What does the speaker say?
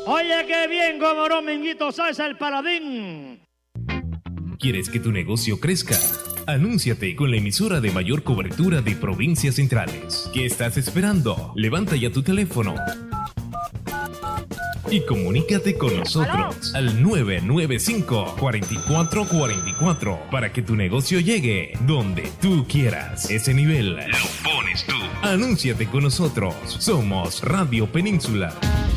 Oye, qué bien, cómo no, Minguito Salsa, el paladín. ¿Quieres que tu negocio crezca? Anúnciate con la emisora de mayor cobertura de provincias centrales. ¿Qué estás esperando? Levanta ya tu teléfono y comunícate con nosotros al 995-4444 para que tu negocio llegue donde tú quieras. Ese nivel lo pones tú. Anúnciate con nosotros. Somos Radio Península.